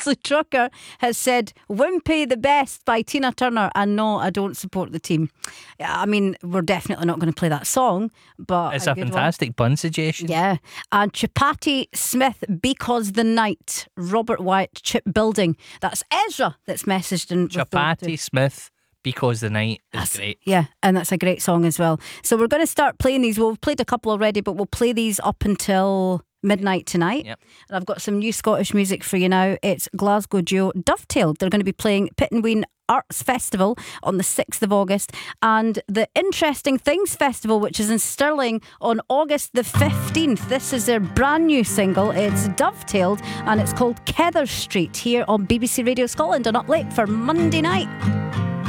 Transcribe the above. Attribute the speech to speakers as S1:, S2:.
S1: Ashley Trucker has said Wimpy the Best by Tina Turner, and no, I don't support the team. I mean, we're definitely not going to play that song, but
S2: It's a fantastic bun suggestion.
S1: Yeah. And Chapati Smith, Because the Night, Robert Wyatt Chipbuilding. That's Ezra that's messaged in.
S2: Chapati Smith, Because the Night is great.
S1: Yeah, and that's a great song as well. So we're going to start playing these. We've played a couple already, but we'll play these up until midnight tonight.
S2: Yep.
S1: And I've got some new Scottish music for you now. It's Glasgow duo Dovetailed. They're going to be playing Pittenweem Arts Festival on the 6th of August and the Interesting Things Festival, which is in Stirling, on August the 15th. This is their brand new single. It's Dovetailed and it's called Kether Street, here on BBC Radio Scotland and Up Late for Monday night.